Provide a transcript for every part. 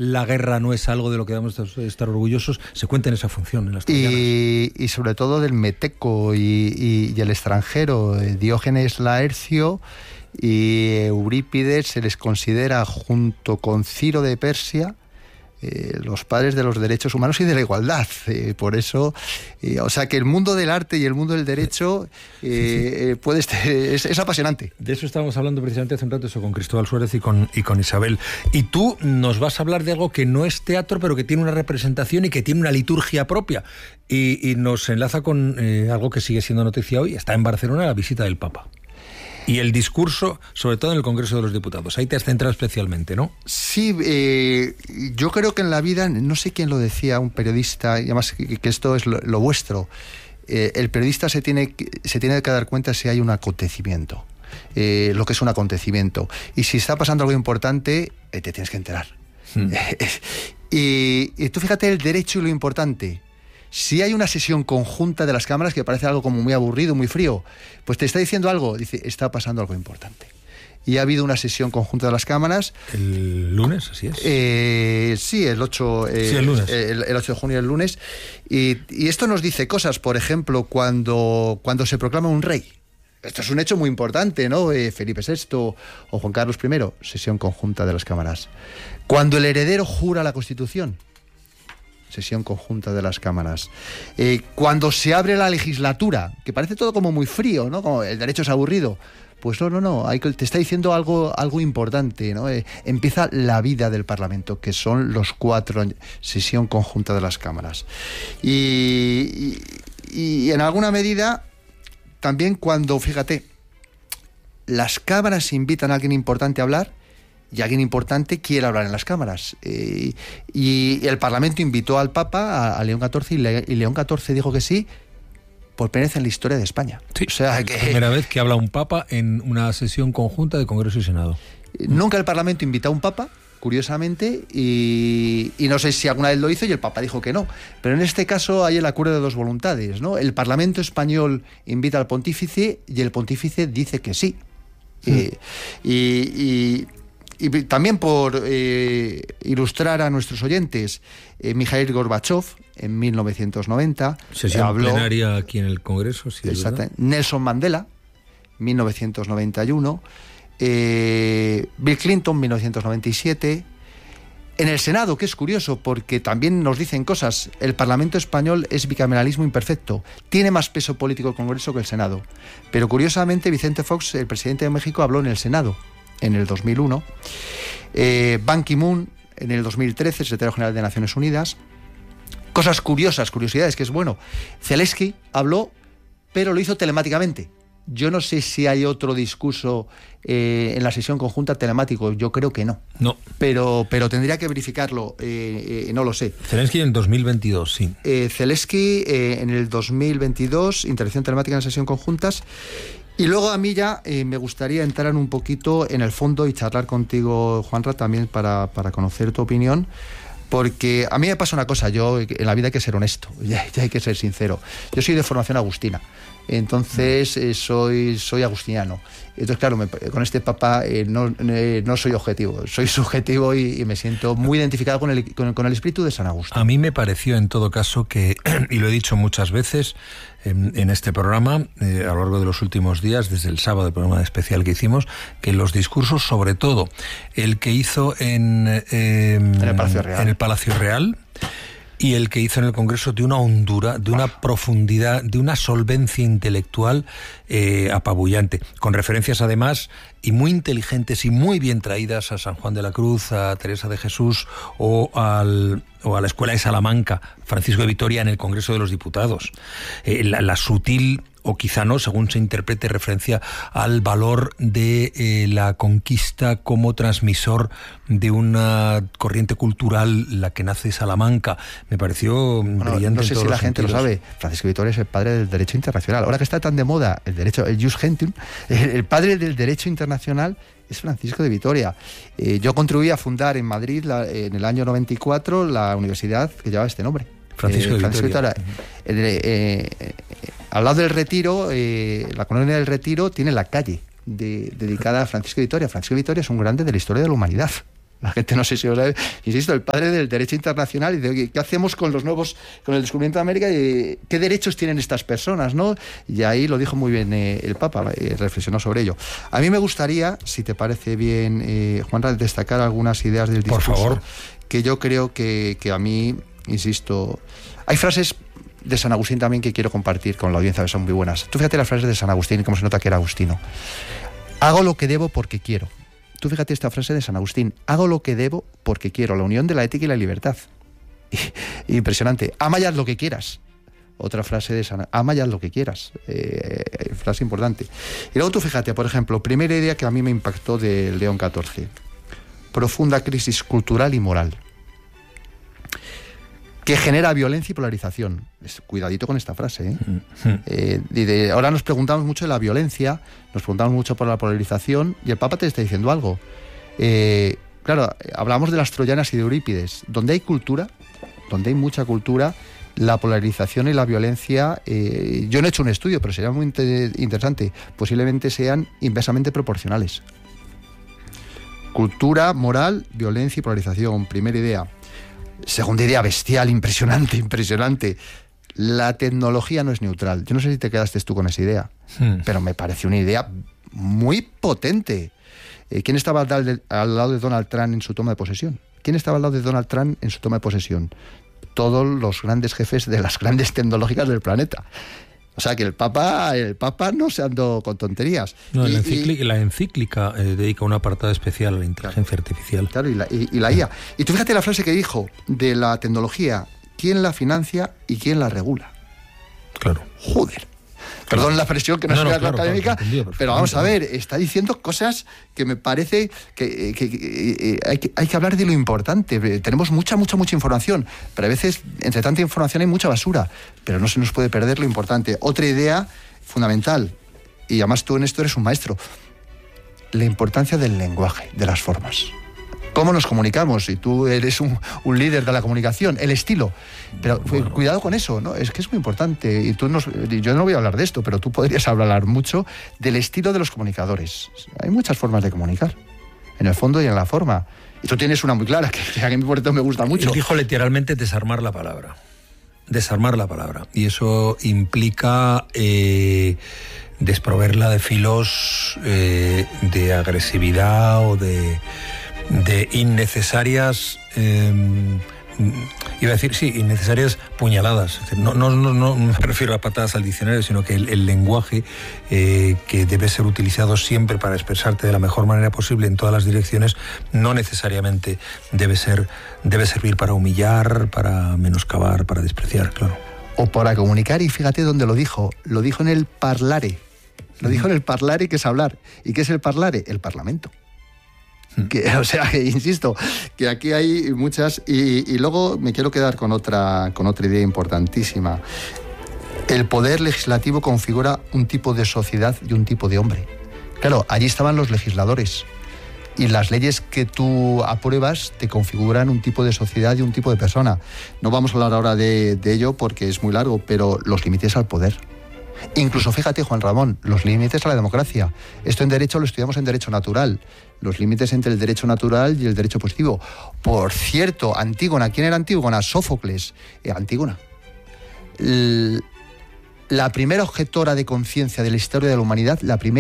la guerra no es algo de lo que debemos estar orgullosos, se cuenta en esa función, en las troyanas. Y sobre todo del meteco y el extranjero, Diógenes Laercio y Eurípides se les considera, junto con Ciro de Persia, los padres de los derechos humanos y de la igualdad. Por eso, o sea, que el mundo del arte y el mundo del derecho es apasionante. De eso estábamos hablando precisamente hace un rato, eso, con Cristóbal Suárez y con Isabel. Y tú nos vas a hablar de algo que no es teatro, pero que tiene una representación y que tiene una liturgia propia. Y nos enlaza con algo que sigue siendo noticia hoy. Está en Barcelona la visita del Papa. Y el discurso, sobre todo en el Congreso de los Diputados. Ahí te has centrado especialmente, ¿no? Sí, yo creo que en la vida, no sé quién lo decía, un periodista, y además que esto es lo vuestro, el periodista se tiene que dar cuenta si hay un acontecimiento, lo que es un acontecimiento. Y si está pasando algo importante, te tienes que enterar. Y tú fíjate el derecho y lo importante. Si hay una sesión conjunta de las cámaras, que parece algo como muy aburrido, muy frío, pues te está diciendo algo, dice, está pasando algo importante. Y ha habido una sesión conjunta de las cámaras. ¿El lunes, así es? Sí, el 8, el lunes. El 8 de junio, el lunes. Y esto nos dice cosas, por ejemplo, cuando se proclama un rey. Esto es un hecho muy importante, ¿no? Felipe VI o Juan Carlos I, sesión conjunta de las cámaras. Cuando el heredero jura la Constitución, sesión conjunta de las cámaras. Cuando se abre la legislatura, que parece todo como muy frío, ¿no? Como el derecho es aburrido. Pues no, te está diciendo algo importante, ¿no? Empieza la vida del Parlamento, que son los 4, sesión conjunta de las cámaras. Y en alguna medida, también cuando, fíjate, las cámaras invitan a alguien importante a hablar, y alguien importante quiere hablar en las cámaras. Y el Parlamento invitó al Papa, a León XIV, y León XIV dijo que sí, por primera vez en la historia de España. Sí, o sea, que primera vez que habla un Papa en una sesión conjunta de Congreso y Senado. Nunca el Parlamento invitó a un Papa, curiosamente, y no sé si alguna vez lo hizo y el Papa dijo que no. Pero en este caso hay el acuerdo de dos voluntades, ¿no? El Parlamento español invita al Pontífice y el Pontífice dice que sí. Y también por ilustrar a nuestros oyentes, Mikhail Gorbachev, en 1990... Sesión habló, plenaria aquí en el Congreso, sí, es verdad. Nelson Mandela, 1991, Bill Clinton, 1997... En el Senado, que es curioso, porque también nos dicen cosas, el Parlamento español es bicameralismo imperfecto, tiene más peso político el Congreso que el Senado. Pero curiosamente, Vicente Fox, el presidente de México, habló en el Senado, en el 2001, Ban Ki-moon en el 2013, secretario general de Naciones Unidas. Cosas curiosas, curiosidades, que es bueno. Zelensky habló, pero lo hizo telemáticamente. Yo no sé si hay otro discurso en la sesión conjunta telemático, yo creo que no. No. Pero tendría que verificarlo, no lo sé. Zelensky en 2022, sí. Zelensky en el 2022, intervención telemática en la sesión conjuntas. Y luego a mí ya me gustaría entrar un poquito en el fondo y charlar contigo, Juanra, también para conocer tu opinión, porque a mí me pasa una cosa, yo en la vida hay que ser honesto, ya hay que ser sincero. Yo soy de formación agustina, entonces soy agustiniano. Entonces, claro, con este Papa no soy objetivo, soy subjetivo y me siento muy identificado con el espíritu de San Agustín. A mí me pareció en todo caso que, y lo he dicho muchas veces en este programa, a lo largo de los últimos días, desde el sábado, el programa especial que hicimos, que los discursos, sobre todo el que hizo en el Palacio Real, y el que hizo en el Congreso, de una hondura, de una profundidad, de una solvencia intelectual apabullante, con referencias además y muy inteligentes y muy bien traídas a San Juan de la Cruz, a Teresa de Jesús o a la Escuela de Salamanca, Francisco de Vitoria, en el Congreso de los Diputados. La sutil, o quizá no, según se interprete, referencia al valor de la conquista como transmisor de una corriente cultural, la que nace Salamanca. Me pareció brillante. No sé si la gente lo sabe, Francisco de Vitoria es el padre del derecho internacional. Ahora que está tan de moda el jus gentium, el padre del derecho internacional es Francisco de Vitoria. Yo contribuí a fundar en Madrid, en el año 94, la universidad que llevaba este nombre. Francisco de Vitoria. Al lado del Retiro, la colonia del Retiro tiene la calle dedicada a Francisco de Vitoria. Francisco de Vitoria es un grande de la historia de la humanidad. La gente no sé si lo sabe. Insisto, el padre del derecho internacional, y de qué hacemos con los nuevos, con el descubrimiento de América, y qué derechos tienen estas personas, ¿no? Y ahí lo dijo muy bien el Papa, reflexionó sobre ello. A mí me gustaría, si te parece bien, Juanra, destacar algunas ideas del discurso. Por favor. Que yo creo que a mí, insisto, hay frases de San Agustín también que quiero compartir con la audiencia, que son muy buenas. Tú fíjate las frases de San Agustín y cómo se nota que era agustino. Hago lo que debo porque quiero. Tú fíjate esta frase de San Agustín. Hago lo que debo porque quiero. La unión de la ética y la libertad. Impresionante. Ama y haz lo que quieras. Otra frase de San... Ama y haz lo que quieras. Frase importante. Y luego tú fíjate, por ejemplo, primera idea que a mí me impactó de León XIV. Profunda crisis cultural y moral, que genera violencia y polarización. Cuidadito con esta frase, ahora nos preguntamos mucho de la violencia, nos preguntamos mucho por la polarización, y el Papa te está diciendo algo. Claro, hablamos de las troyanas y de Eurípides. Donde hay cultura, donde hay mucha cultura, la polarización y la violencia, yo no he hecho un estudio, pero sería muy interesante, posiblemente sean inversamente proporcionales. Cultura, moral, violencia y polarización, primera idea. Segunda idea, bestial, impresionante. La tecnología no es neutral. Yo no sé si te quedaste tú con esa idea, pero me parece una idea muy potente. ¿Quién estaba al lado de Donald Trump en su toma de posesión? ¿Quién estaba al lado de Donald Trump en su toma de posesión? Todos los grandes jefes de las grandes tecnológicas del planeta. O sea que el Papa no se andó con tonterías. No, la encíclica dedica un apartado especial a la inteligencia artificial. Claro, y la IA. Y tú fíjate la frase que dijo de la tecnología: ¿quién la financia y quién la regula? Claro. Joder. Perdón la expresión que no es claro, académica, pero vamos a ver, está diciendo cosas que me parece que hay que hablar de lo importante. Tenemos mucha información, pero a veces entre tanta información hay mucha basura, pero no se nos puede perder lo importante. Otra idea fundamental, y además tú en esto eres un maestro, la importancia del lenguaje, de las formas. ¿Cómo nos comunicamos? Y tú eres un líder de la comunicación, el estilo. Pero cuidado con eso, ¿no? Es que es muy importante. Y yo no voy a hablar de esto, pero tú podrías hablar mucho del estilo de los comunicadores. Hay muchas formas de comunicar, en el fondo y en la forma. Y tú tienes una muy clara, que a mí por esto me gusta mucho. Él dijo literalmente desarmar la palabra. Desarmar la palabra. Y eso implica desproverla de filos de agresividad o de innecesarias, iba a decir, sí, innecesarias puñaladas. Es decir, no me refiero a patadas al diccionario, sino que el lenguaje que debe ser utilizado siempre para expresarte de la mejor manera posible en todas las direcciones, no necesariamente debe servir para humillar, para menoscabar, para despreciar, claro. O para comunicar, y fíjate dónde lo dijo en el parlare. Lo dijo en el parlare, que es hablar. ¿Y qué es el parlare? El Parlamento. O sea, que insisto, que aquí hay muchas, y luego me quiero quedar con otra idea importantísima. El poder legislativo configura un tipo de sociedad y un tipo de hombre. Claro, allí estaban los legisladores, y las leyes que tú apruebas te configuran un tipo de sociedad y un tipo de persona. No vamos a hablar ahora de ello porque es muy largo, pero los límites al poder. Incluso, fíjate, Juan Ramón, los límites a la democracia. Esto en derecho lo estudiamos en derecho natural. Los límites entre el derecho natural y el derecho positivo. Por cierto, Antígona, ¿quién era Antígona? Sófocles. Antígona. La primera objetora de conciencia de la historia de la humanidad,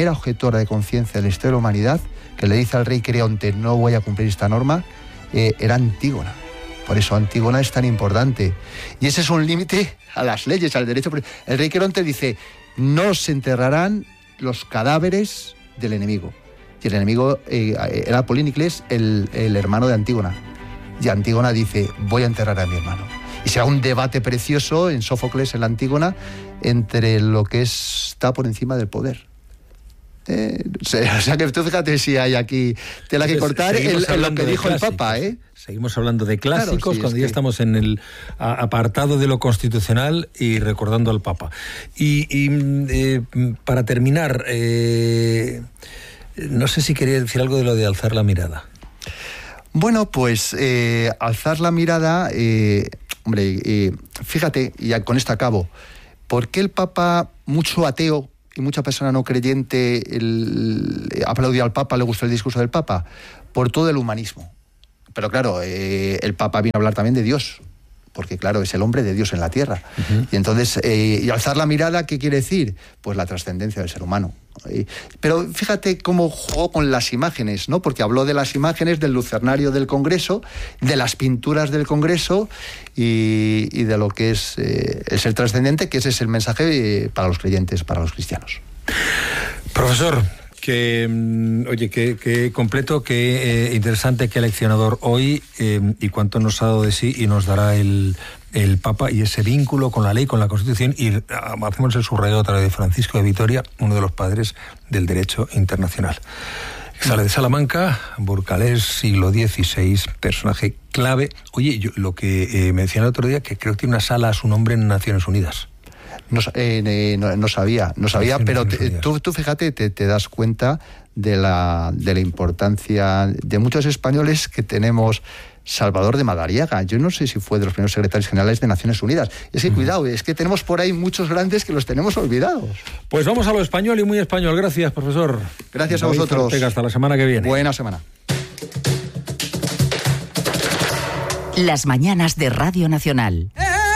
que le dice al rey Creonte: no voy a cumplir esta norma, era Antígona. Por eso Antígona es tan importante. Y ese es un límite a las leyes, al derecho. El rey Creonte dice: no se enterrarán los cadáveres del enemigo. Y el enemigo era Polínicles, el hermano de Antígona. Y Antígona dice: voy a enterrar a mi hermano. Y se da un debate precioso en Sófocles, en la Antígona, entre lo que está por encima del poder. O sea que tú fíjate si hay aquí tela que cortar en lo que dijo el Papa, ¿eh? Seguimos hablando de clásicos, claro, sí, cuando ya estamos en el apartado de lo constitucional y recordando al Papa. Y para terminar, no sé si quería decir algo de lo de alzar la mirada. Bueno, pues alzar la mirada, fíjate, y con esto acabo, ¿por qué el Papa, mucho ateo y mucha persona no creyente, aplaudió al Papa, le gustó el discurso del Papa? Por todo el humanismo. Pero claro, el Papa vino a hablar también de Dios, porque claro, es el hombre de Dios en la tierra. Y entonces, y alzar la mirada, ¿qué quiere decir? Pues la trascendencia del ser humano. Pero fíjate cómo jugó con las imágenes, ¿no? Porque habló de las imágenes del lucernario del Congreso, de las pinturas del Congreso y de lo que es el ser trascendente, que ese es el mensaje para los creyentes, para los cristianos. Profesor, qué completo, qué interesante, qué leccionador hoy, y cuánto nos ha dado de sí y nos dará el Papa, y ese vínculo con la ley, con la Constitución, y hacemos el subrayo otra vez de Francisco de Vitoria, uno de los padres del derecho internacional. Sale de Salamanca, burgalés, siglo XVI, personaje clave. Oye, lo que me decían el otro día, que creo que tiene una sala a su nombre en Naciones Unidas. No sabía, pero tú fíjate, te das cuenta de la importancia de muchos españoles que tenemos. Salvador de Madariaga, yo no sé si fue de los primeros secretarios generales de Naciones Unidas. Es que cuidado, es que tenemos por ahí muchos grandes que los tenemos olvidados. Pues vamos a lo español y muy español. Gracias, profesor. Gracias a vosotros. Ortega, hasta la semana que viene. Buena semana. Las mañanas de Radio Nacional.